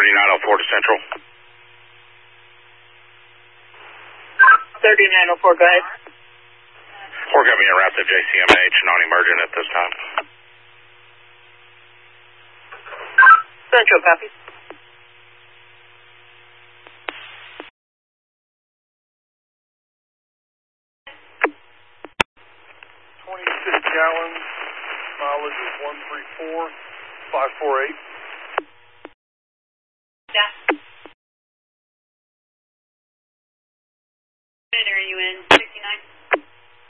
3904 to Central. 3904, go ahead. We're coming in route to JCMH, non-emergent at this time. Central, copy. Gallons, mileage is 134,548. Yeah. Are you in 69?